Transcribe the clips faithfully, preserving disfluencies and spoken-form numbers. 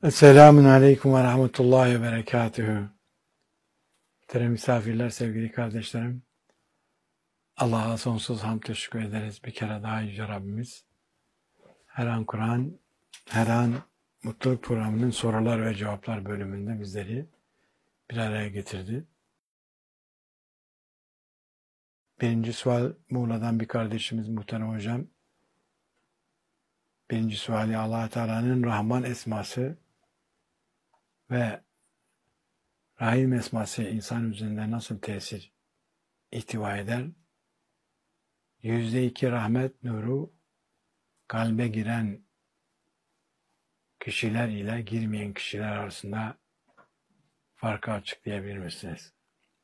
Esselamun Aleyküm ve Rahmetullahi ve Berekatühü. Muhterem misafirler, sevgili kardeşlerim. Allah'a sonsuz hamd teşekkür ederiz. Bir kere daha Yüce Rabbimiz. Her an Kur'an, her an Mutluluk Programı'nın sorular ve cevaplar bölümünde bizleri bir araya getirdi. Birinci sual Muğla'dan bir kardeşimiz muhterem hocam. Birinci suali Allah Teala'nın Rahman esması ve Rahim esması insan üzerinde nasıl tesir ihtiva eder? Yüzde iki rahmet nuru kalbe giren kişiler ile girmeyen kişiler arasında farkı açıklayabilir misiniz?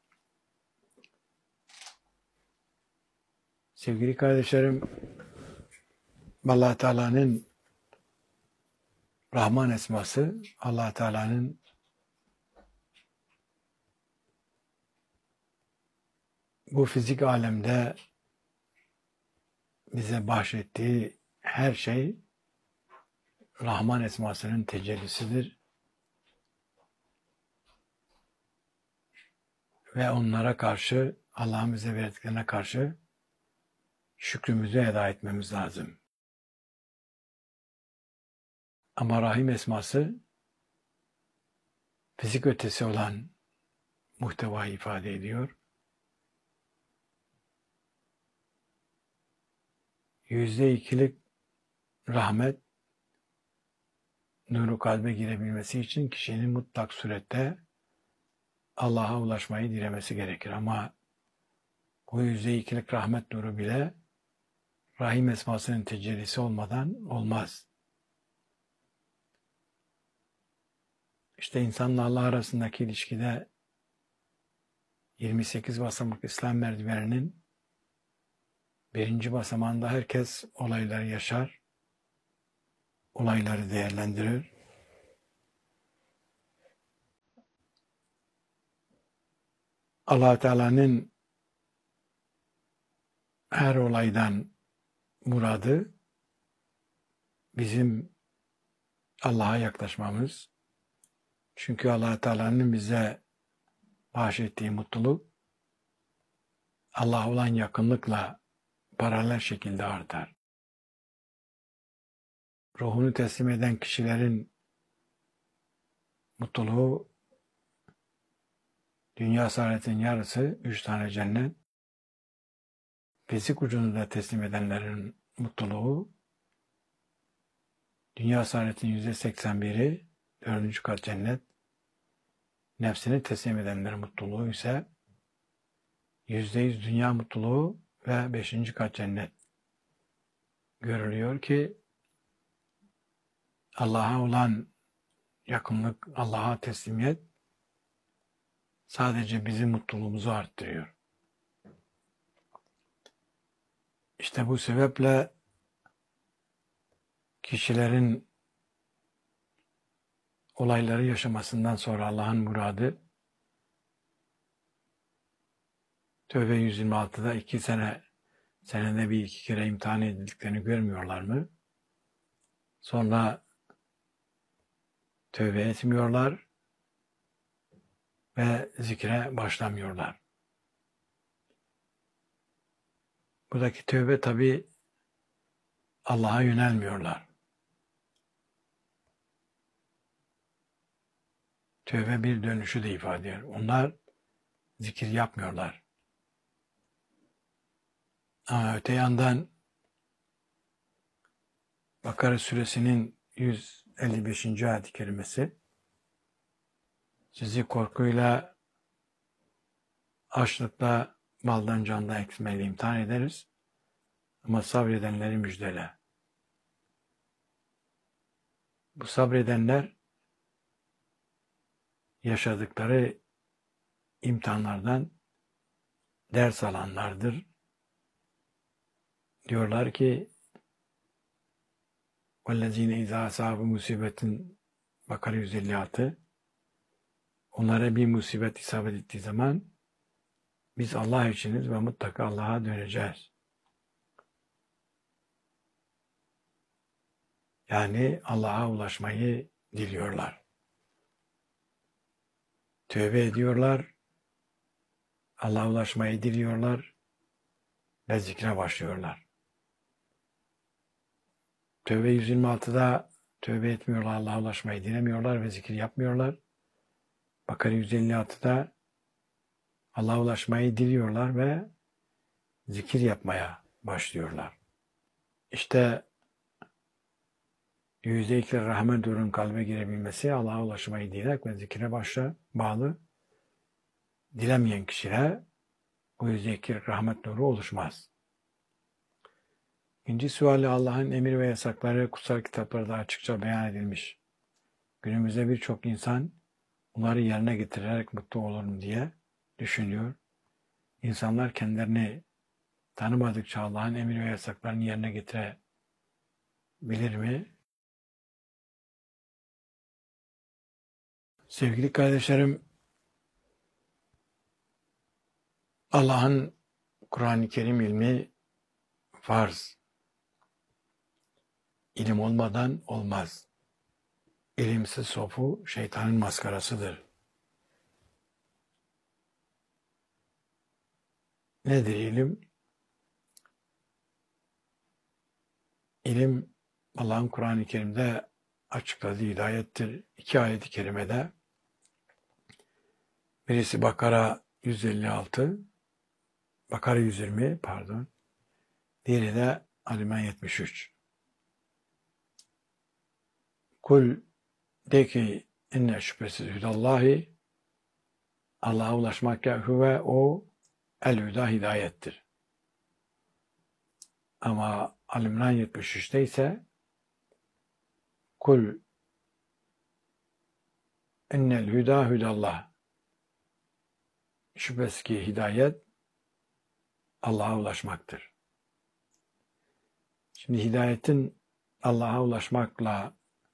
Sevgili kardeşlerim, Allah Teala'nın Rahman esması, Allah Teala'nın bu fizik alemde bize bahşettiği her şey Rahman esmasının tecellisidir. Ve onlara karşı, Allah'ın bize verdiklerine karşı şükrümüzü eda etmemiz lazım. Ama Rahim esması fizik ötesi olan muhtevayı ifade ediyor. Yüzde ikilik rahmet nuru kalbe girebilmesi için kişinin mutlak surette Allah'a ulaşmayı dilemesi gerekir. Ama bu yüzde ikilik rahmet nuru bile Rahim esmasının tecellisi olmadan olmaz. İşte insanla Allah arasındaki ilişkide yirmi sekiz basamak İslam merdiveninin birinci basamağında herkes olayları yaşar, olayları değerlendirir. Allah Teala'nın her olaydan muradı bizim Allah'a yaklaşmamız. Çünkü Allah Teala'nın bize bahşettiği mutluluk Allah'a olan yakınlıkla paralel şekilde artar. Ruhunu teslim eden kişilerin mutluluğu dünya saadetin yarısı, üç tane cennet. Fizik ucunu da teslim edenlerin mutluluğu dünya saadetin yüzde seksen biri, dördüncü kat cennet. Nefsini teslim edenlerin mutluluğu ise yüzde yüz dünya mutluluğu ve beşinci kat cennet. Görülüyor ki Allah'a olan yakınlık, Allah'a teslimiyet sadece bizim mutluluğumuzu arttırıyor. İşte bu sebeple kişilerin olayları yaşamasından sonra Allah'ın muradı Tevbe yüz yirmi altıda iki sene senede bir iki kere imtihan edildiklerini görmüyorlar mı? Sonra tövbe etmiyorlar ve zikre başlamıyorlar. Buradaki tövbe tabi Allah'a yönelmiyorlar. Tövbe bir dönüşü de ifade ediyor. Onlar zikir yapmıyorlar. Ama öte yandan Bakara suresinin yüz elli beşinci ayet-i kerimesi sizi korkuyla, açlıkla, maldan candan eksilmeyle imtihan ederiz. Ama sabredenleri müjdele. Bu sabredenler yaşadıkları imtihanlardan ders alanlardır. Diyorlar ki وَالَّذ۪ينَ اِذَا أَصَابُ musibetin Bakara yüz elli altı onlara bir musibet isabet ettiği zaman biz Allah içiniz ve mutlaka Allah'a döneceğiz. Yani Allah'a ulaşmayı diliyorlar. Tövbe ediyorlar, Allah'a ulaşmayı diliyorlar ve zikre başlıyorlar. Tövbe yüz yirmi altıda tövbe etmiyorlar, Allah'a ulaşmayı dilemiyorlar ve zikir yapmıyorlar. Bakara yüz elli altıda Allah'a ulaşmayı diliyorlar ve zikir yapmaya başlıyorlar. İşte yüzde iki rahmet nurun kalbe girebilmesi, Allah'a ulaşmayı dilek ve zikre başla bağlı. Dilemeyen kişilere bu yüzde iki rahmet nuru oluşmaz. İkinci suali, Allah'ın emir ve yasakları kutsal kitaplarda açıkça beyan edilmiş. Günümüzde birçok insan bunları yerine getirerek mutlu olurum diye düşünüyor. İnsanlar kendilerini tanımadıkça Allah'ın emir ve yasaklarını yerine getirebilir mi? Sevgili kardeşlerim, Allah'ın Kur'an-ı Kerim ilmi farz. İlim olmadan olmaz. İlimsiz sofu şeytanın maskarasıdır. Nedir ilim? İlim, Allah'ın Kur'an-ı Kerim'de açıkladığı hidayettir. İki ayet-i kerimede, birisi Bakara yüz elli altı, Bakara yüz yirmi pardon, diğeri de Ali İmran yetmiş üç. Kul, de ki, inne şüphesiz hüdallahi, Allah'a ulaşmak ya huve o el-hüda hidayettir. Ama Ali İmran yetmiş üçte ise kul innel hüda hüdallah, şüphesiz ki hidayet Allah'a ulaşmaktır. Şimdi hidayetin Allah'a ulaşmakla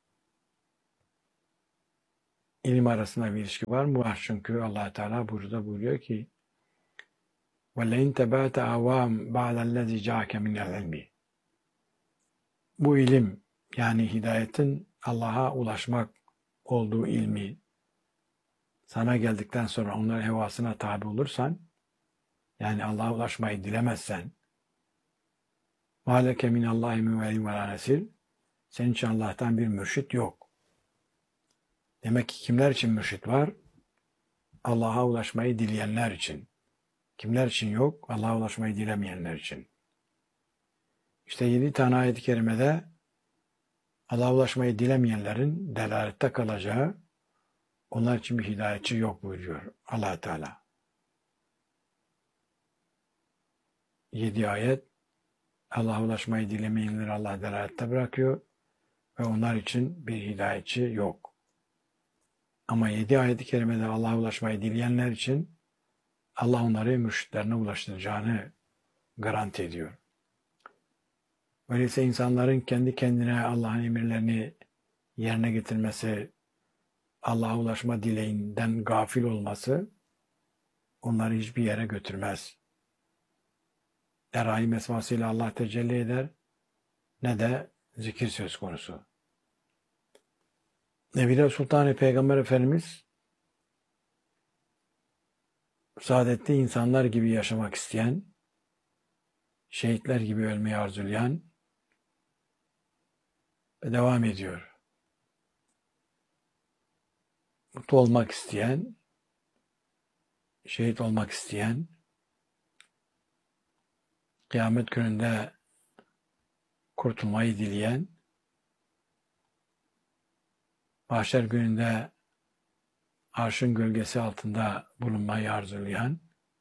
ilim arasında bir ilişki var mı? Var, çünkü Allah Teala burada buyuruyor ki وَلَاِنْ تَبَاتَ اَوَامْ بَعْدَ الَّذِي جَاءَكَ مِنَ الْعِلْمِ. Bu ilim, yani hidayetin Allah'a ulaşmak olduğu ilmi sana geldikten sonra onların hevasına tabi olursan, yani Allah'a ulaşmayı dilemezsen, مَالَكَ مِنَ اللّٰهِ مُوَلِيٍ وَلَا نَسِيرٍ, senin için Allah'tan bir mürşit yok. Demek ki kimler için mürşit var? Allah'a ulaşmayı dileyenler için. Kimler için yok? Allah'a ulaşmayı dilemeyenler için. İşte yedi tane ayet-i kerimede Allah'a ulaşmayı dilemeyenlerin delalette kalacağı, onlar için bir hidayetçi yok buyuruyor Allah Teala. Yedi ayet Allah'a ulaşmayı dilemeyenleri Allah delalette bırakıyor ve onlar için bir hidayetçi yok. Ama yedi ayet-i kerimede Allah'a ulaşmayı dileyenler için Allah onları mürşitlerine ulaştıracağını garanti ediyor. Öyleyse insanların kendi kendine Allah'ın emirlerini yerine getirmesi, Allah'a ulaşma dileğinden gafil olması onları hiçbir yere götürmez. Ne Rahim esmasıyla Allah tecelli eder, ne de zikir söz konusu. Nebiler Sultan-ı Peygamber Efendimiz, saadetli insanlar gibi yaşamak isteyen, şehitler gibi ölmeyi arzulayan ve devam ediyor. Mutlu olmak isteyen, şehit olmak isteyen, kıyamet gününde kurtulmayı dileyen, mahşer gününde arşın gölgesi altında bulunmayı arzulayan,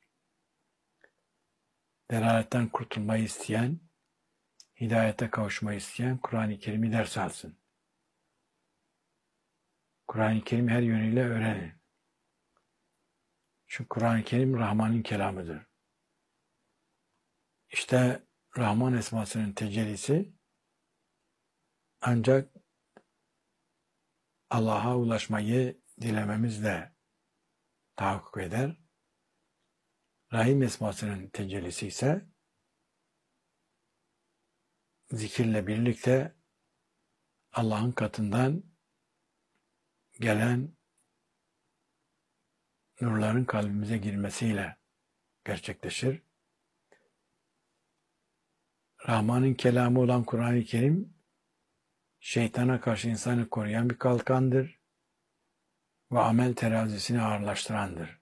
delaletten kurtulmayı isteyen, hidayete kavuşmayı isteyen Kur'an-ı Kerim'i ders alsın. Kur'an-ı Kerim her yönüyle öğrenin. Çünkü Kur'an-ı Kerim Rahman'ın kelamıdır. İşte Rahman esmasının tecellisi ancak Allah'a ulaşmayı dilememizle tahakkuk eder. Rahim esmasının tecellisi ise zikirle birlikte Allah'ın katından gelen nurların kalbimize girmesiyle gerçekleşir. Rahman'ın kelamı olan Kur'an-ı Kerim, şeytana karşı insanı koruyan bir kalkandır ve amel terazisini ağırlaştırandır.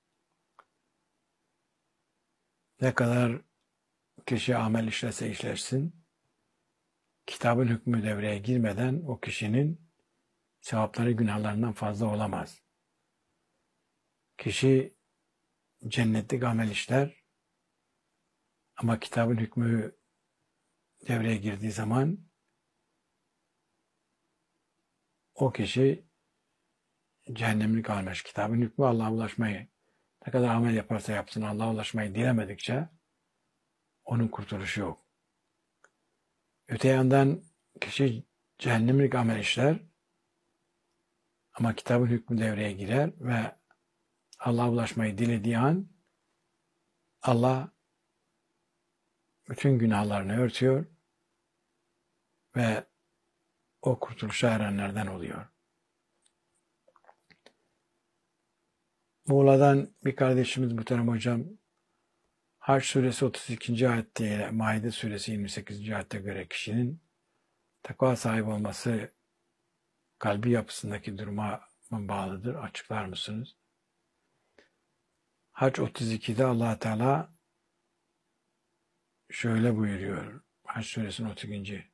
Ne kadar kişi amel işlese işlersin, kitabın hükmü devreye girmeden o kişinin sevapları günahlarından fazla olamaz. Kişi cennetlik amel işler ama kitabın hükmü devreye girdiği zaman o kişi cehennemlik almış. Kitabın hükmü Allah'a ulaşmayı, ne kadar amel yaparsa yapsın Allah'a ulaşmayı dilemedikçe onun kurtuluşu yok. Öte yandan kişi cehennemlik amel işler ama kitabın hükmü devreye girer ve Allah'a ulaşmayı dilediği an Allah bütün günahlarını örtüyor ve o kurtuluşa erenlerden oluyor. Muğla'dan bir kardeşimiz Muhterem Hocam, Hac suresi otuz ikinci ayette, Maide suresi yirmi sekizinci ayette göre kişinin takva sahibi olması kalbi yapısındaki duruma bağlıdır. Açıklar mısınız? Hac otuz ikide Allah Teala şöyle buyuruyor. Hac suresinin otuz ikinci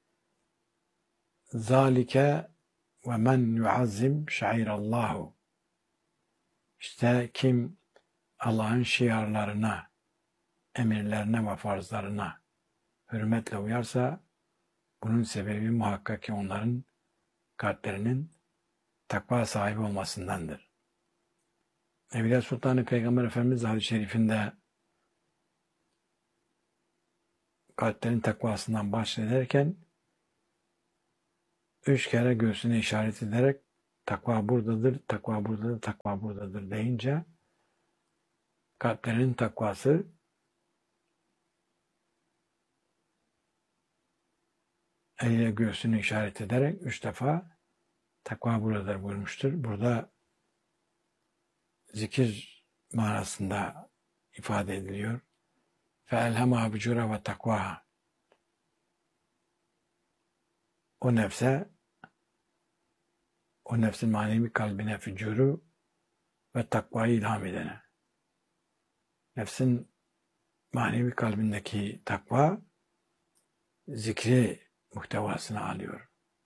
Zalike ve men yuazzim şairallahu. İşte kim Allah'ın şiarlarına, emirlerine ve farzlarına hürmetle uyarsa bunun sebebi muhakkak ki onların kalplerinin takva sahibi olmasındandır. Evliya Sultanı Peygamber Efendimiz hadis-i şerifinde kalplerin takvasından bahsederken üç kere göğsüne işaret ederek takva buradadır, takva buradadır, takva buradadır deyince kalplerin takvası eliyle göğsünü işaret ederek üç defa takva buradadır buyurmuştur. Burada zikir manasında ifade ediliyor. فَاَلْهَمَا بِجُرَ ve takvaha. O nefse, o nefsin manevi kalbine fücuru ve takvayı ilham edene. Nefsin manevi kalbindeki takva zikri muhtevasını alıyor.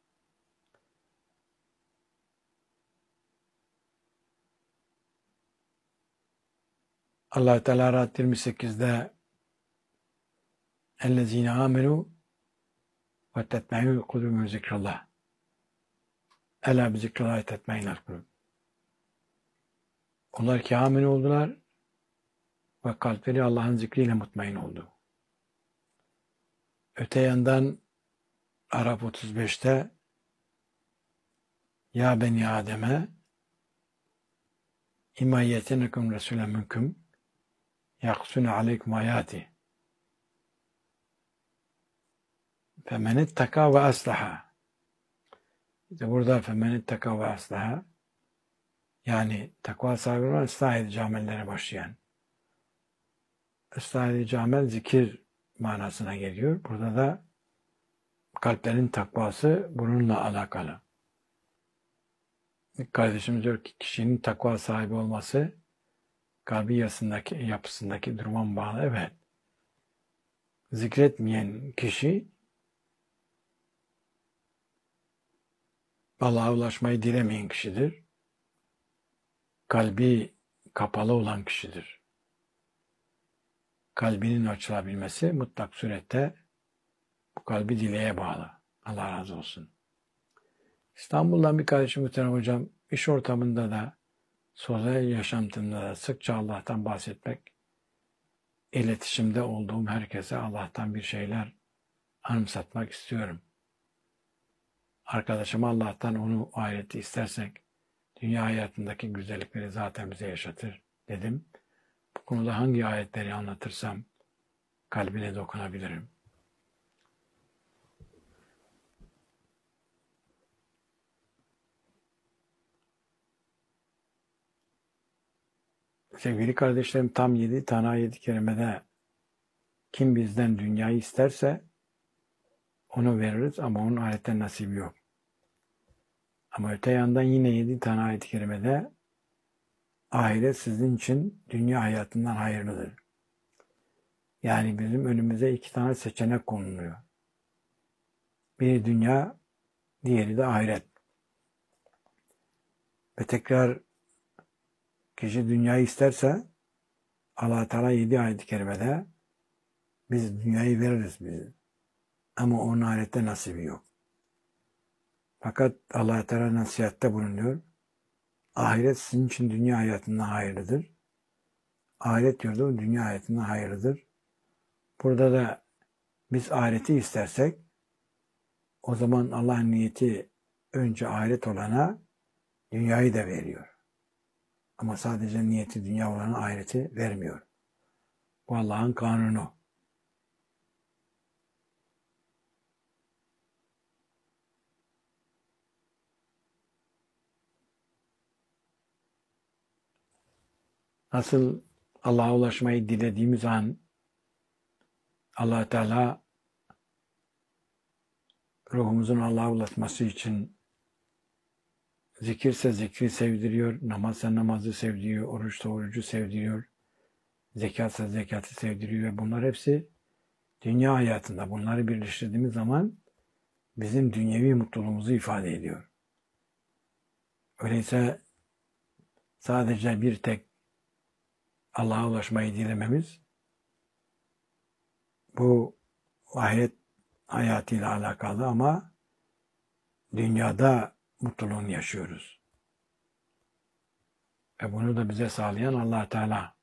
Allah Teala Rahat yirmi sekizde اَلَّذ۪ينَ آمَنُوا وَتَتْمَعُوا قُلُوبُهُمْ ذِكْرَ اللّٰهِ اَلَا بِذِكْرِ اللّٰهِ تَتْمَعِنَّ الْقُلُوبُ. Onlar ki amin oldular ve kalpleri Allah'ın zikriyle mutmain oldu. Öte yandan Arap otuz beşte Ya beni Adem'e İmâ yetenekum Resul'e münkum yaksune aleykum hayati femen ittaka ve aslaha. İşte burada femen ittaka ve aslaha, yani takva sahibi olan ıslah edici amellere başlayan. Islah edici amel zikir manasına geliyor. Burada da kalplerin takvası bununla alakalı. Kardeşimiz diyor ki kişinin takva sahibi olması kalbi yapısındaki, yapısındaki duruma bağlı. Evet. Zikretmeyen kişi Allah'a ulaşmayı dilemeyen kişidir. Kalbi kapalı olan kişidir. Kalbinin açılabilmesi mutlak surette bu kalbi dileğe bağlı. Allah razı olsun. İstanbul'dan bir kardeşim Muhterem Hocam, iş ortamında da sosyal yaşantımda da sıkça Allah'tan bahsetmek, iletişimde olduğum herkese Allah'tan bir şeyler anımsatmak istiyorum. Arkadaşıma Allah'tan onu ahirette istersek dünya hayatındaki güzellikleri zaten bize yaşatır dedim. Bu konuda hangi ayetleri anlatırsam kalbine dokunabilirim. Sevgili kardeşlerim, tam yedi tane ayet-i kerimede kim bizden dünyayı isterse onu veririz ama onun ahirette nasibi yok. Ama öte yandan yine yedi tane ayet-i kerimede ahiret sizin için dünya hayatından hayırlıdır. Yani bizim önümüze iki tane seçenek konuluyor. Biri dünya, diğeri de ahiret. Ve tekrar kişi dünyayı isterse Allah Teala yedi ayet-i kerimede biz dünyayı veririz biz. Ama onun ahirette nasibi yok. Fakat Allah Teala nasihatte bulunuyor. Ahiret sizin için dünya hayatından hayırlıdır. Ahiret yurdu dünya hayatından hayırlıdır. Burada da biz ahireti istersek o zaman Allah'ın niyeti önce ahiret olana dünyayı da veriyor. Ama sadece niyeti dünya olana ahireti vermiyor. Bu Allah'ın kanunu. Nasıl Allah'a ulaşmayı dilediğimiz an Allah Teala ruhumuzun Allah'a ulaşması için zikirse zikri sevdiriyor, namazsa namazı sevdiriyor, oruçsa orucu sevdiriyor, zekatsa zekatı sevdiriyor ve bunlar hepsi dünya hayatında. Bunları birleştirdiğimiz zaman bizim dünyevi mutluluğumuzu ifade ediyor. Öyleyse sadece bir tek Allah'a ulaşmayı dilememiz bu ahiret hayatıyla alakalı ama dünyada mutluluğunu yaşıyoruz. Ve bunu da bize sağlayan Allah Teala.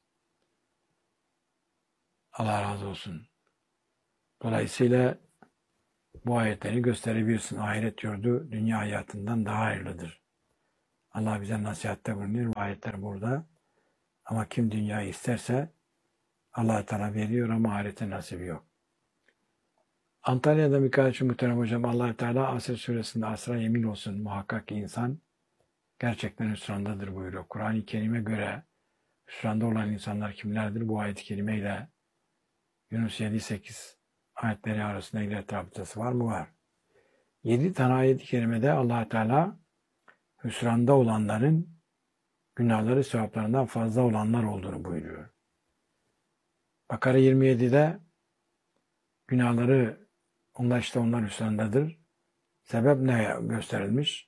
Allah razı olsun. Dolayısıyla bu ayetleri gösterebilirsin. Ahiret yurdu dünya hayatından daha hayırlıdır. Allah bize nasihatte bulunuyor. Bu ayetler burada. Ama kim dünyayı isterse Allah Teala veriyor ama ahirete nasibi yok. Antalya'da birkaç muhterem hocam Allah Teala Asr suresinde asra yemin olsun muhakkak ki insan gerçekten hüsrandadır buyuruyor. Kur'an-ı Kerim'e göre hüsranda olan insanlar kimlerdir? Bu ayet-i kerimeyle Yunus yedi sekiz ayetleri arasında ilet rabıtası var mı? Var. yedi tane ayet-i kerimede Allah Teala hüsranda olanların günahları sevaplarından fazla olanlar olduğunu buyuruyor. Bakara yirmi yedide günahları onlar işte onlar hüsrandadır. Sebep ne gösterilmiş?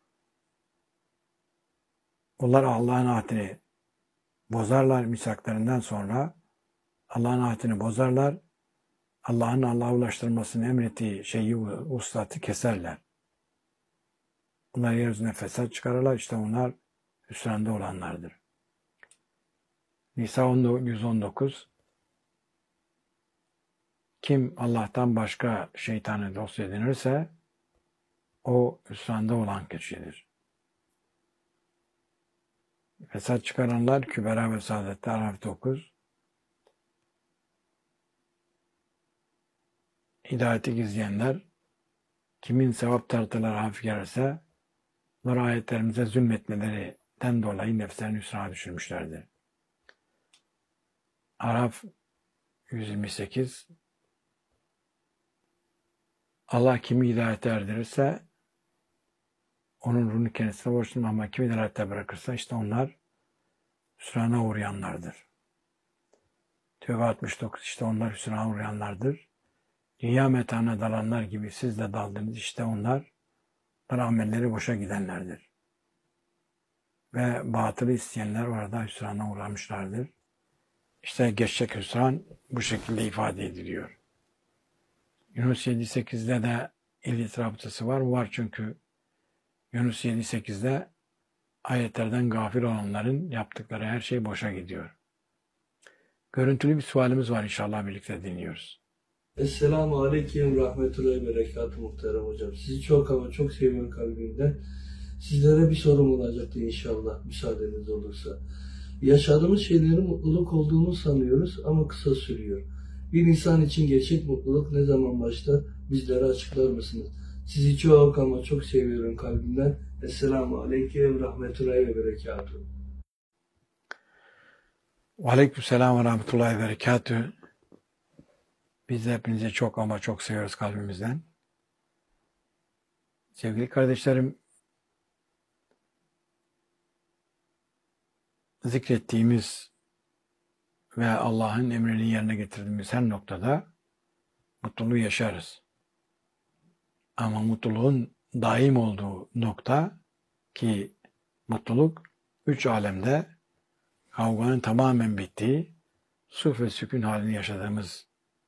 Onlar Allah'ın ahdini bozarlar misaklarından sonra Allah'ın ahdini bozarlar. Allah'ın Allah'a ulaştırmasını emrettiği şeyi, uslatı keserler. Bunlar yeryüzüne fesat çıkarırlar. İşte onlar hüsranda olanlardır. Nisa yüz on dokuz kim Allah'tan başka şeytanı dost edinirse o hüsranda olan kişidir. Fesat çıkaranlar Kübera ve Saadet'te Araf dokuz hidayeti gizleyenler kimin sevap tartıları hafif gelirse bunlar ayetlerimize zulmetmelerinden dolayı nefslerini hüsrana düşürmüşlerdir. Araf yüz yirmi sekiz Allah kimi hidayete erdirirse onun ruhunu kendisine borçludur ama kimi dalalette bırakırsa işte onlar hüsrana uğrayanlardır. Tevbe altmış dokuz işte onlar hüsrana uğrayanlardır. Dünya metaına dalanlar gibi siz de daldınız işte onlar amelleri boşa gidenlerdir. Ve batılı isteyenler orada hüsrana uğramışlardır. İşte geçecek hüsran bu şekilde ifade ediliyor. Yunus yedi sekizde de illet rabıtası var. Var çünkü Yunus yedi sekizde ayetlerden gafil olanların yaptıkları her şey boşa gidiyor. Görüntülü bir sualimiz var inşallah birlikte dinliyoruz. Esselamu Aleyküm Rahmetullahi Berekatuhu muhterem hocam. Sizi çok ama çok seviyorum kalbimden. Sizlere bir sorum olacaktı inşallah müsaadeniz olursa. Yaşadığımız şeylerin mutluluk olduğunu sanıyoruz ama kısa sürüyor. Bir insan için gerçek mutluluk ne zaman başlar? Bizlere açıklar mısınız? Sizi çok ama çok seviyorum kalbimden. Esselamu Aleyküm Rahmetullahi Berekatuhu. Aleykümselam ve rahmetullahi ve berekatühü. Biz de hepinizi çok ama çok seviyoruz kalbimizden. Sevgili kardeşlerim, zikrettiğimiz ve Allah'ın emrini yerine getirdiğimiz her noktada mutluluğu yaşarız. Ama mutluluğun daim olduğu nokta, ki mutluluk üç alemde kavganın tamamen bittiği suf ve sükun halini yaşadığımız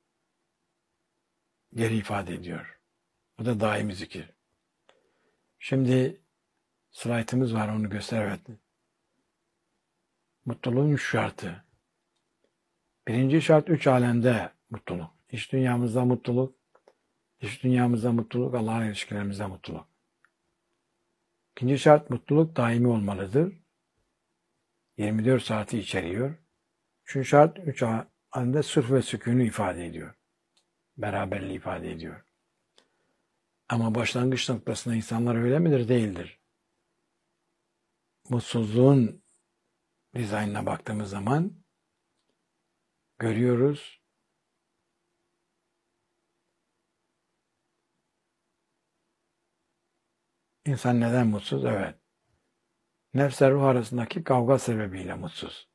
yeri ifade ediyor. Bu da daimi zikir. Şimdi slaytımız var, onu göster. Evet. Mutluluğun üç şartı. Birinci şart üç alemde mutluluk. İç dünyamızda mutluluk, dış dünyamızda mutluluk, Allah'la ilişkilerimizde mutluluk. İkinci şart, mutluluk daimi olmalıdır. yirmi dört saati içeriyor. Üçüncü şart, üç alemde sırf ve sükûnü ifade ediyor. Beraberliği ifade ediyor. Ama başlangıç noktasında insanlar öyle midir? Değildir. Mutsuzluğun dizaynına baktığımız zaman görüyoruz. İnsan neden mutsuz? Evet. Nefsle ruh arasındaki kavga sebebiyle mutsuz.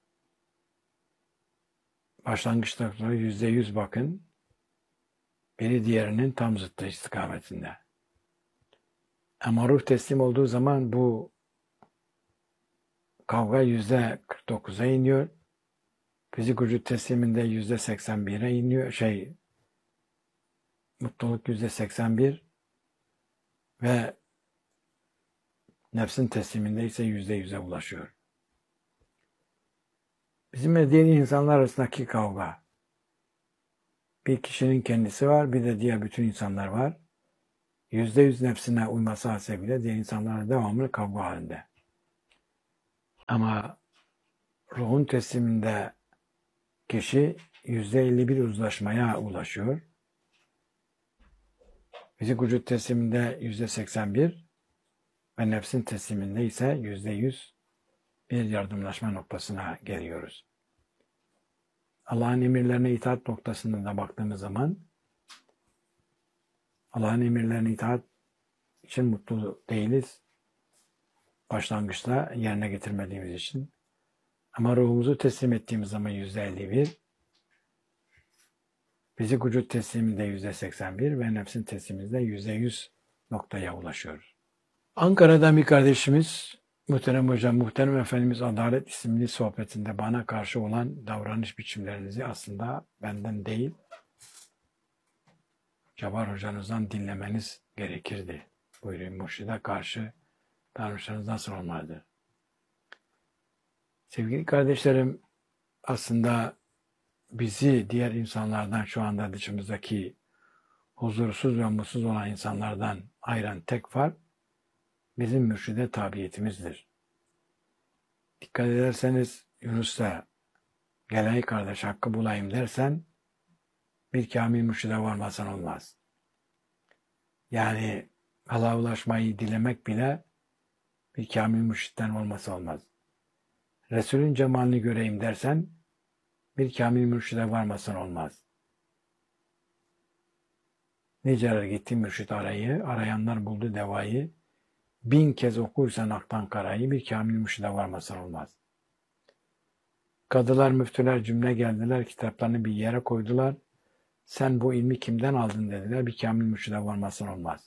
Başlangıç noktaları yüzde yüz bakın. Biri diğerinin tam zıttı istikametinde. Ama ruh teslim olduğu zaman bu kavga yüzde kırk dokuza iniyor. Fizik vücut tesliminde yüzde seksen bire iniyor. Şey, mutluluk yüzde seksen bir ve nefsin tesliminde ise yüzde yüze ulaşıyor. Bizim ve diğer insanlar arasındaki kavga. Bir kişinin kendisi var, bir de diğer bütün insanlar var. Yüzde yüz nefsine uyması hasebiyle diğer insanlarla devamlı kavga halinde. Ama ruhun tesliminde kişi yüzde elli bir uzlaşmaya ulaşıyor. Fizik vücut tesliminde yüzde seksen bir ve nefsin tesliminde ise yüzde yüz bir yardımlaşma noktasına geliyoruz. Allah'ın emirlerine itaat noktasında da baktığımız zaman Allah'ın emirlerine itaat için mutlu değiliz. Başlangıçta yerine getirmediğimiz için. Ama ruhumuzu teslim ettiğimiz zaman yüzde elli bir, fizik vücut tesliminde yüzde seksen bir ve nefsin tesliminde yüzde yüz noktaya ulaşıyoruz. Ankara'dan bir kardeşimiz, muhterem hocam, muhterem efendimiz Adalet isimli sohbetinde bana karşı olan davranış biçimlerinizi aslında benden değil, Cabbar hocanızdan dinlemeniz gerekirdi. Buyurun, mürşide karşı davranışlarınız nasıl olmalıdır? Sevgili kardeşlerim, aslında bizi diğer insanlardan, şu anda dışımızdaki huzursuz ve mutsuz olan insanlardan ayıran tek fark bizim mürşide tabiyetimizdir. Dikkat ederseniz Yunus'ta gel ey kardeş hakkı bulayım dersen bir kamil mürşide varmasan olmaz. Yani Allah'a ulaşmayı dilemek bile bir kamil mürşitten olması olmaz. Resulün cemalini göreyim dersen bir kamil mürşide varmasan olmaz. Niceler gitti mürşit arayı, arayanlar buldu devayı. Bin kez okursan aktan karayı, bir kamil mürşide varmasan olmaz. Kadılar, müftüler cümle geldiler, kitaplarını bir yere koydular. Sen bu ilmi kimden aldın dediler, bir kamil mürşide varmasan olmaz.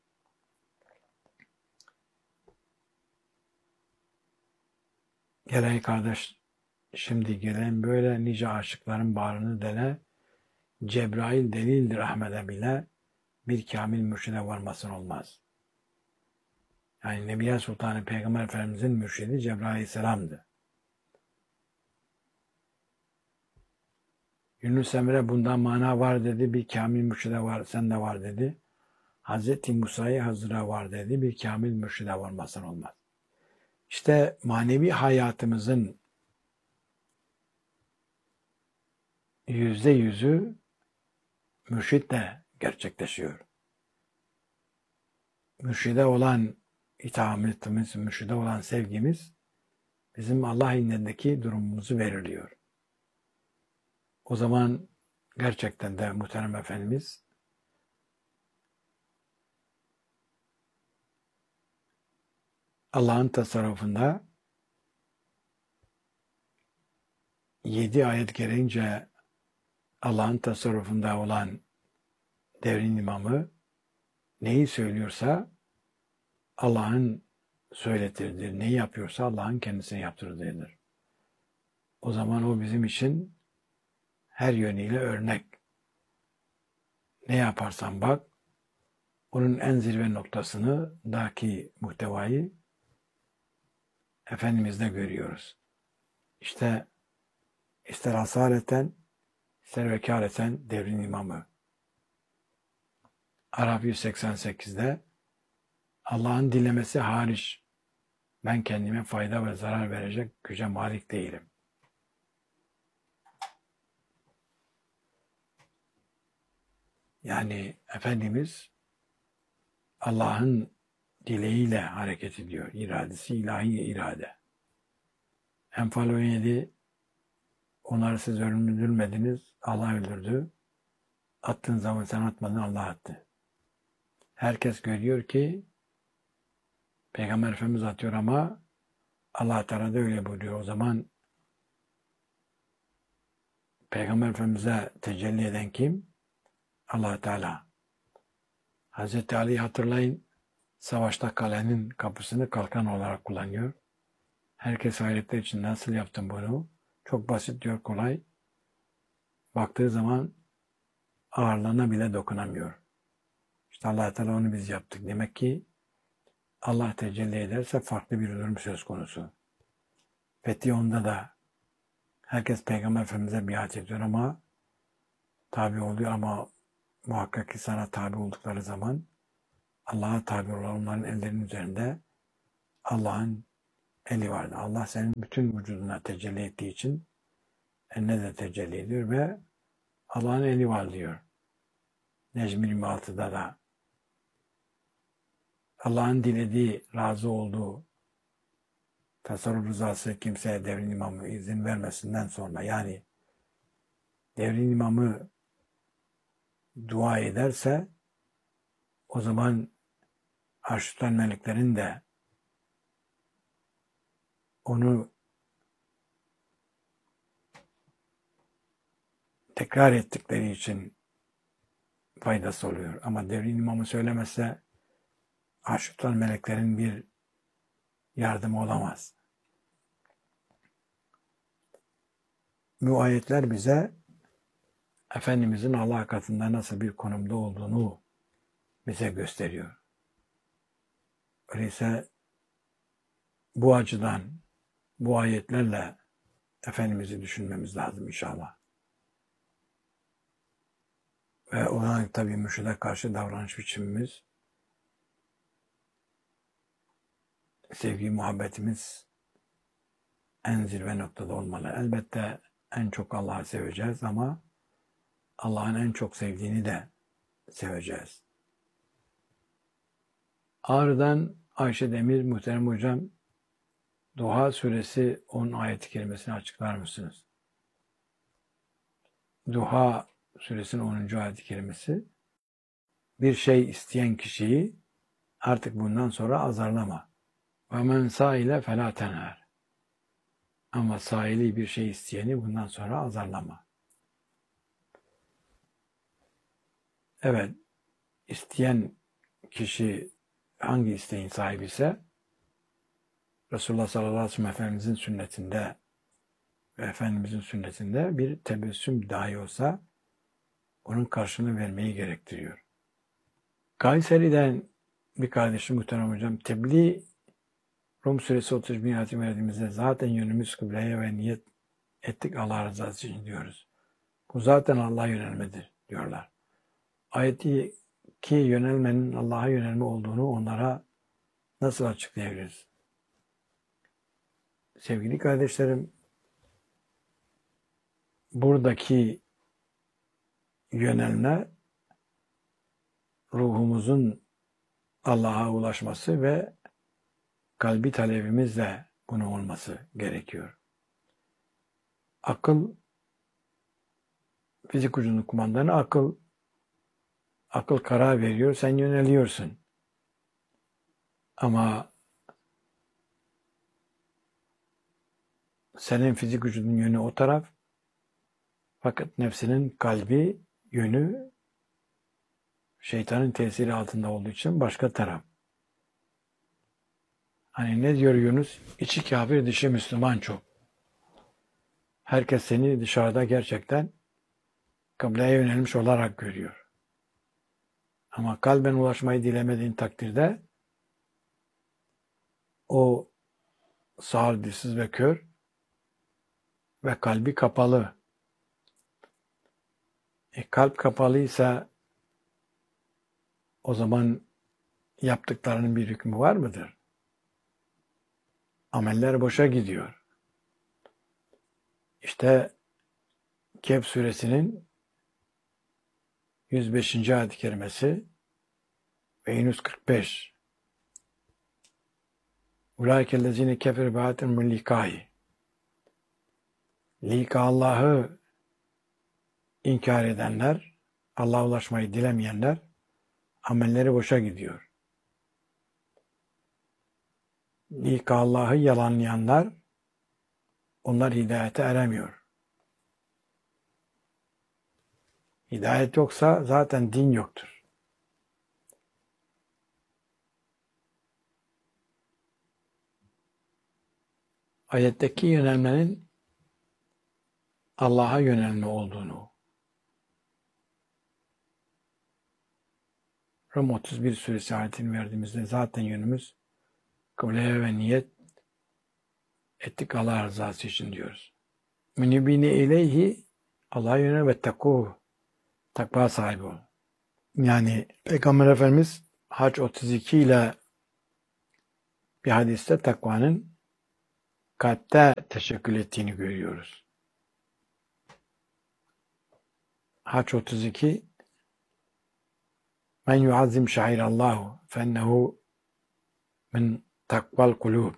Gel ey kardeş, şimdi gelen böyle nice aşıkların bağrını dele, Cebrail delildir Ahmet'e bile, bir kamil mürşide varmasın olmaz. Yani Nebiye Sultanı Peygamber Efendimizin mürşidi Cebrail Aleyhisselam'dı. Yunus Emre bundan mana var dedi, bir kamil mürşide var, sen de var dedi. Hazreti Musa'yı Hazır'a var dedi, bir kamil mürşide varmasın olmaz. İşte manevi hayatımızın yüzde yüzü mürşitle gerçekleşiyor. Mürşide olan itaatimiz, mürşide olan sevgimiz bizim Allah indindeki durumumuzu belirliyor. O zaman gerçekten de muhterem Efendimiz Allah'ın tasarrufunda yedi ayet gereğince Allah'ın tasarrufunda olan devrin imamı neyi söylüyorsa Allah'ın söyletirdiği, neyi yapıyorsa Allah'ın kendisine yaptırdığıdır. O zaman o bizim için her yönüyle örnek. Ne yaparsan bak, onun en zirve noktasını, daki muhtevayı Efendimiz'de görüyoruz. İşte ister asaleten, ister vekaleten devrin imamı. Araf yüz seksen sekizde Allah'ın dilemesi hariç ben kendime fayda ve zarar verecek güce malik değilim. Yani Efendimiz Allah'ın dileğiyle hareket ediyor. İradesi ilahi irade. Enfal on yedi onları siz öldürmediniz, Allah öldürdü. Attığın zaman sen atmadın, Allah attı. Herkes görüyor ki Peygamber Efendimiz atıyor ama Allah Teala da öyle buyuruyor. O zaman Peygamber Efendimiz'e tecelli eden kim? Allah Teala. Hazreti Ali'yi hatırlayın. Savaşta kalenin kapısını kalkan olarak kullanıyor. Herkes hayretler için nasıl yaptın bunu? Çok basit diyor, kolay. Baktığı zaman ağırlığına bile dokunamıyor. İşte Allah Teala onu biz yaptık. Demek ki Allah tecelli ederse farklı bir durum söz konusu. Fethi onda da herkes Peygamber Efendimiz'e biat ediyor ama tabi oluyor ama muhakkak ki sana tabi oldukları zaman Allah'a tabi olan onların ellerinin üzerinde Allah'ın eli vardı. Allah senin bütün vücuduna tecelli ettiği için eline de tecelli ediyor ve Allah'ın eli var diyor. Necm yirmi altıda da Allah'ın dilediği, razı olduğu tasarruf rızası kimseye devrin imamı izin vermesinden sonra, yani devrin imamı dua ederse o zaman arş tutan meleklerin de onu tekrar ettikleri için faydası oluyor. Ama devrin imamı söylemezse arş tutan meleklerin bir yardımı olamaz. Bu ayetler bize Efendimizin Allah katında nasıl bir konumda olduğunu bize gösteriyor. Öyleyse bu açıdan, bu ayetlerle Efendimiz'i düşünmemiz lazım inşallah. Ve ona tabii mürşide karşı davranış biçimimiz, sevgi, muhabbetimiz en zirve noktada olmalı. Elbette en çok Allah'ı seveceğiz ama Allah'ın en çok sevdiğini de seveceğiz. Ağrı'dan Ayşe Demir, muhterem hocam, Duha suresi on ayet-i kerimesini açıklar mısınız? Duha suresinin onuncu ayet-i kerimesi, bir şey isteyen kişiyi artık bundan sonra azarlama. وَمَنْ سَائِلَ فَلَا تَنْهَرْ. Ama saili bir şey isteyeni bundan sonra azarlama. Evet, isteyen kişi hangi isteğin sahibi ise Resulullah sallallahu aleyhi ve sellem Efendimizin sünnetinde ve Efendimizin sünnetinde bir tebessüm dahi olsa onun karşılığını vermeyi gerektiriyor. Kayseri'den bir kardeşim muhterem hocam, tebliğ Rum suresi otuz bir ayeti verdiğimizde zaten yönümüz kıbleye ve niyet ettik Allah rızası için diyoruz. Bu zaten Allah'a yönelmedir diyorlar. Ayeti ki yönelmenin Allah'a yönelme olduğunu onlara nasıl açıklayabiliriz? Sevgili kardeşlerim, buradaki yönelme ruhumuzun Allah'a ulaşması ve kalbi talebimizle bunun olması gerekiyor. Akıl, fizik ucunun kumandanı akıl. Akıl karar veriyor, sen yöneliyorsun. Ama senin fizik vücudun yönü o taraf, fakat nefsinin kalbi yönü şeytanın tesiri altında olduğu için başka taraf. Hani ne diyor Yunus? İçi kafir, dışı Müslüman çok. Herkes seni dışarıda gerçekten kıbleye yönelmiş olarak görüyor. Ama kalben ulaşmayı dilemediğin takdirde o sağır, dilsiz ve kör ve kalbi kapalı. E, kalp kapalıysa o zaman yaptıklarının bir hükmü var mıdır? Ameller boşa gidiyor. İşte Kehf suresinin yüz beşinci ayet-i kerimesi ve yüz kırk beş. Ulaikellezine keferu bi'ayetin min likahi. Lika Allah'ı inkar edenler, Allah'a ulaşmayı dilemeyenler, amelleri boşa gidiyor. Lika Allah'ı yalanlayanlar, onlar hidayete eremiyor. Hidayet yoksa zaten din yoktur. Ayetteki yönelmenin Allah'a yönelme olduğunu, Rum otuz bir suresi ayetini verdiğimizde zaten yönümüz kıbleye ve niyet ettik Allah rızası için diyoruz. Münibine ileyhi, Allah'a yönel ve tekuh, takva sahibi ol. Yani Peygamber Efendimiz Hac otuz iki ile bir hadiste takvanın kalpte teşekkül ettiğini görüyoruz. Hac otuz iki Men yuazzim şairallahu fennehu min takval kulub.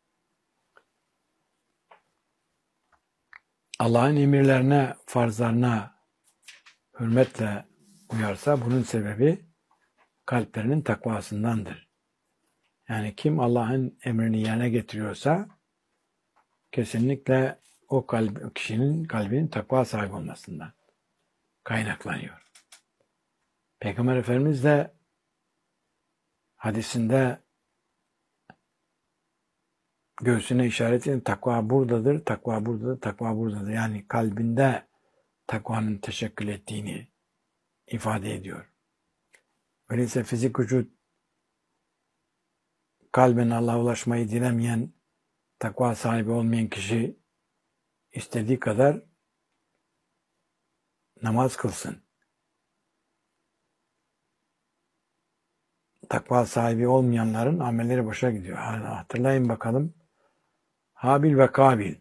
Allah'ın emirlerine, farzlarına hürmetle uyarsa bunun sebebi kalplerinin takvasındandır. Yani kim Allah'ın emrini yerine getiriyorsa kesinlikle o kalp, kişinin kalbinin takva sahibi olmasından kaynaklanıyor. Peygamber Efendimiz de hadisinde göğsüne işaret edin, takva buradadır, takva buradadır, takva buradadır. Yani kalbinde takvanın teşekkül ettiğini ifade ediyor. Öyleyse fizik vücut kalben Allah'a ulaşmayı dilemeyen, takva sahibi olmayan kişi istediği kadar namaz kılsın. Takva sahibi olmayanların amelleri boşa gidiyor. Hatırlayın bakalım. Habil ve Kabil.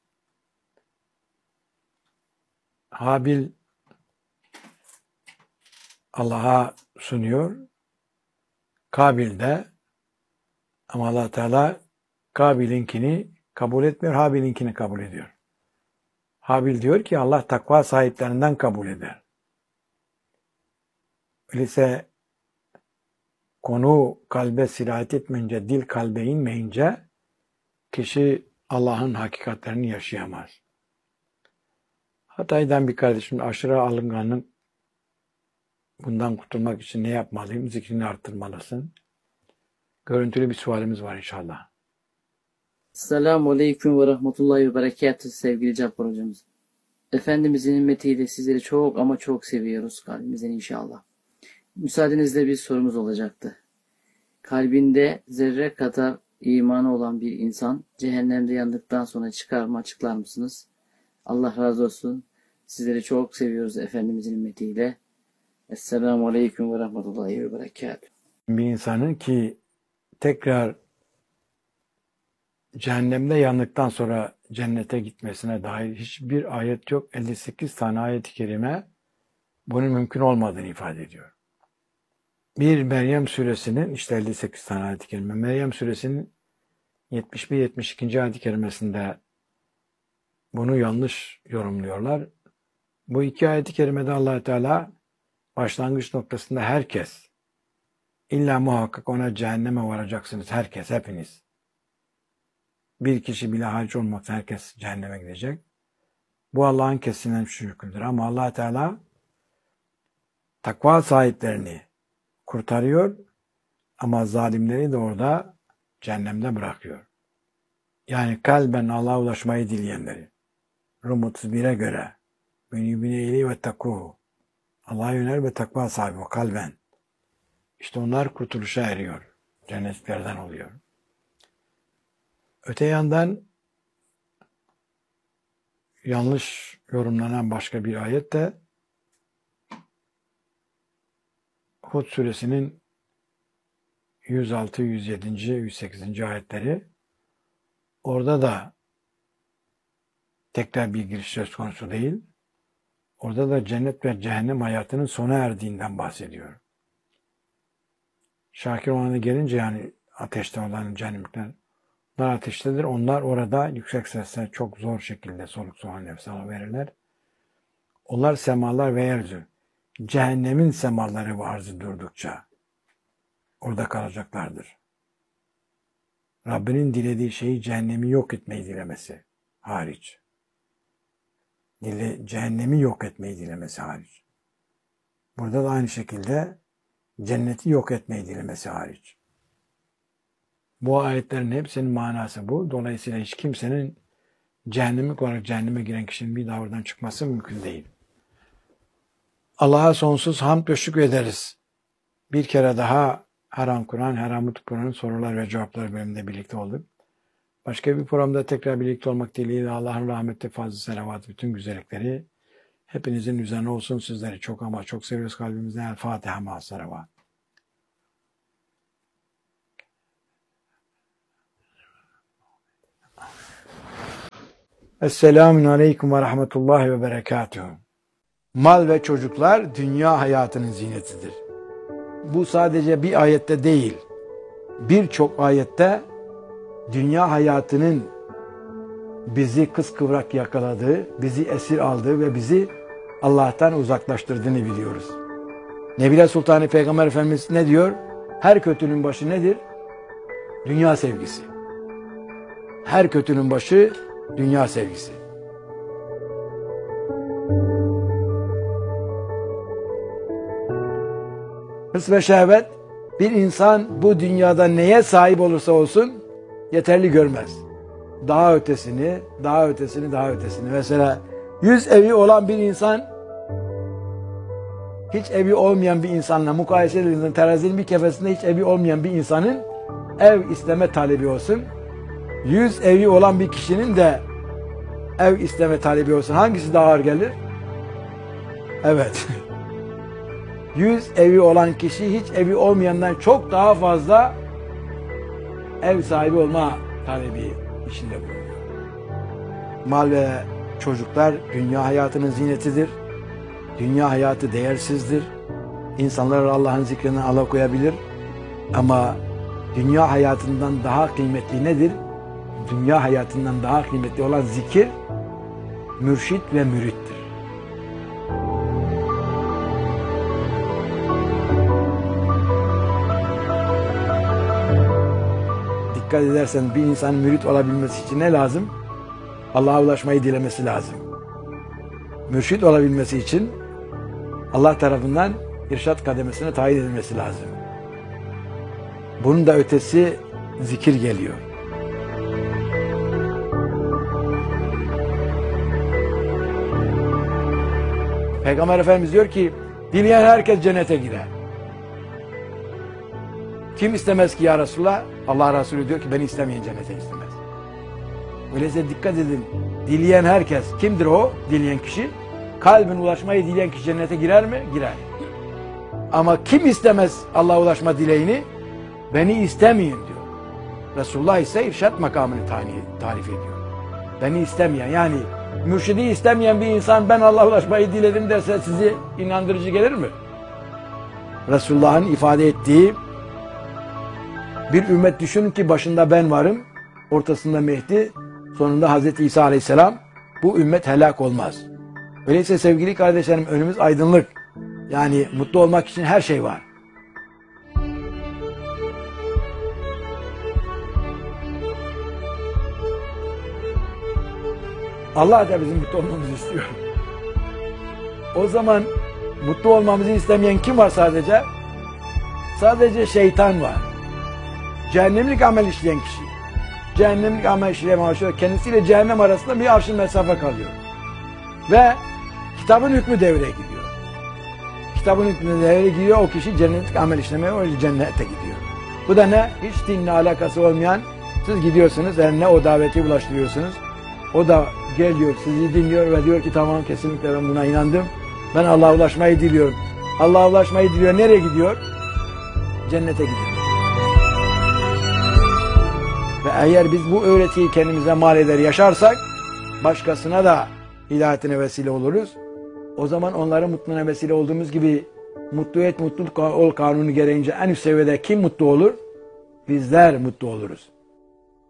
Habil Allah'a sunuyor. Kabil de ama Allah Teala Kabil'inkini kabul etmiyor, Habil'inkini kabul ediyor. Habil diyor ki Allah takva sahiplerinden kabul eder. Öyleyse konu kalbe sirayet etmeyince, dil kalbe inmeyince kişi Allah'ın hakikatlerini yaşayamaz. Hatay'dan bir kardeşim aşırı alınganlık, bundan kurtulmak için ne yapmalıyım? Zikrini arttırmalısın. Görüntülü bir sualimiz var inşallah. Selamun Aleyküm ve Rahmetullahi ve Berekatuhu sevgili Cabbar hocamız. Efendimizin himmetiyle sizleri çok ama çok seviyoruz kalbimizden inşallah. Müsaadenizle bir sorumuz olacaktı. Kalbinde zerre kadar imanı olan bir insan cehennemde yandıktan sonra çıkar mı, açıklar mısınız? Allah razı olsun. Sizleri çok seviyoruz Efendimizin himmetiyle. Esselamu Aleyküm ve Rahmetullahi ve Berekatuhu. Bir insanın ki tekrar cehennemde yandıktan sonra cennete gitmesine dair hiçbir ayet yok. elli sekiz tane ayet-i kerime bunun mümkün olmadığını ifade ediyor. Bir Meryem suresinin, işte elli sekiz tane ayet-i kerime, Meryem suresinin yetmiş bir yetmiş iki. ayet-i kerimesinde bunu yanlış yorumluyorlar. Bu iki ayet-i kerimede Allah Teala başlangıç noktasında herkes, illa muhakkak ona cehenneme varacaksınız herkes, hepiniz. Bir kişi bile hariç olmakta herkes cehenneme gidecek. Bu Allah'ın kesinlikle bir hükmüdür. Ama Allah Teala takva sahiplerini kurtarıyor ama zalimleri de orada cehennemde bırakıyor. Yani kalben Allah'a ulaşmayı dileyenleri. Rum otuz bire göre Bünübüne ili ve takû, Allah'a yönel ve takva sahibi o kalben. İşte onlar kurtuluşa eriyor. Cennetlerden oluyor. Öte yandan yanlış yorumlanan başka bir ayet de Hud suresinin yüz altı, yüz yedi, yüz sekiz. ayetleri. Orada da tekrar bir giriş söz konusu değil. Orada da cennet ve cehennem hayatının sona erdiğinden bahsediyor. Şakir olanı gelince yani ateşte olan cehennemlikler, onlar ateştedir. Onlar orada yüksek sesle çok zor şekilde soluk soluğa nefes alıverirler. Onlar semalar ve yeryüzü. Cehennemin semaları ve arzı durdukça orada kalacaklardır. Rabbinin dilediği şeyi cehennemi yok etmeyi dilemesi hariç. Dile, cehennemi yok etmeyi dilemesi hariç. Burada da aynı şekilde cenneti yok etmeyi dilemesi hariç. Bu ayetlerin hepsinin manası bu. Dolayısıyla hiç kimsenin cehennemlik olarak cehenneme giren kişinin bir daha oradan çıkması mümkün değil. Allah'a sonsuz hamd ve şükür ederiz. Bir kere daha Haram Kur'an, Haramut Kur'an'ın sorular ve cevaplar bölümünde birlikte olduk. Başka bir programda tekrar birlikte olmak dileğiyle Allah'ın rahmeti, fazl-ı selavat, bütün güzellikleri hepinizin üzerine olsun. Sizleri çok ama çok seviyoruz kalbimizden. El Fatiha ma'as salavat. Esselamun aleyküm ve rahmetullahi ve berekatuhu. Mal ve çocuklar dünya hayatının zinetidir. Bu sadece bir ayette değil, birçok ayette dünya hayatının bizi kıskıvrak yakaladığı, bizi esir aldığı ve bizi Allah'tan uzaklaştırdığını biliyoruz. Nebile Sultanı Peygamber Efendimiz ne diyor? Her kötünün başı nedir? Dünya sevgisi. Her kötünün başı dünya sevgisi. Hırs ve şehvet bir insan bu dünyada neye sahip olursa olsun yeterli görmez. Daha ötesini, daha ötesini, daha ötesini. Mesela yüz evi olan bir insan hiç evi olmayan bir insanla mukayese edildiğinde terazinin bir kefesinde hiç evi olmayan bir insanın ev isteme talebi olsun. Yüz evi olan bir kişinin de ev isteme talebi olsun. Hangisi daha ağır gelir? Evet. Yüz evi olan kişi hiç evi olmayandan çok daha fazla ev sahibi olma talebi içinde bulunuyor. Mal ve çocuklar dünya hayatının zinetidir. Dünya hayatı değersizdir. İnsanları Allah'ın zikrinden alakoyabilir. Ama dünya hayatından daha kıymetli nedir? Dünya hayatından daha kıymetli olan zikir, mürşit ve mürittir. Dikkat edersen bir insanın mürit olabilmesi için ne lazım? Allah'a ulaşmayı dilemesi lazım. Mürşit olabilmesi için Allah tarafından irşat kademesine tayin edilmesi lazım. Bunun da ötesi zikir geliyor. Peygamber Efendimiz diyor ki, dileyen herkes cennete girer. Kim istemez ki ya Resulullah? Allah Resulü diyor ki, beni istemeyen cennete istemez. Öyleyse dikkat edin, dileyen herkes, kimdir o dileyen kişi? Kalbin ulaşmayı dileyen kişi cennete girer mi? Girer. Ama kim istemez Allah'a ulaşma dileğini? Beni istemeyin diyor. Resulullah ise irşat makamını tarif ediyor. Beni istemeyen, yani mürşidi istemeyen bir insan ben Allah'a ulaşmayı diledim derse sizi inandırıcı gelir mi? Resulullah'ın ifade ettiği bir ümmet düşünün ki başında ben varım. ortasında Mehdi, sonunda Hazreti İsa Aleyhisselam, bu ümmet helak olmaz. Öyleyse sevgili kardeşlerim, önümüz aydınlık. Yani mutlu olmak için her şey var. Allah da bizim mutlu olmamızı istiyor. O zaman mutlu olmamızı istemeyen kim var sadece? Sadece şeytan var. Cehennemlik amel işleyen kişi. Cehennemlik amel işleyen başlıyor. Kendisiyle cehennem arasında bir arşın mesafe kalıyor. Ve kitabın hükmü devreye gidiyor. Kitabın hükmü devreye gidiyor. O kişi cennetlik amel işlemeye, o cennete gidiyor. Bu da ne? Hiç dinle alakası olmayan, siz gidiyorsunuz, eline o daveti ulaştırıyorsunuz. O da geliyor, sizi dinliyor ve diyor ki tamam, kesinlikle ben buna inandım. Ben Allah'a ulaşmayı diliyorum. Allah'a ulaşmayı diliyor. Nereye gidiyor? Cennete gidiyor. Ve eğer biz bu öğretiyi kendimize mal eder yaşarsak, başkasına da hidayetine vesile oluruz. O zaman onların mutluluğuna vesile olduğumuz gibi mutlu et, mutluluk ol kanunu gereğince en üst seviyede kim mutlu olur? Bizler mutlu oluruz.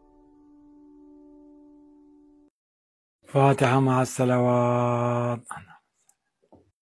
Fatiha ma'as salavat.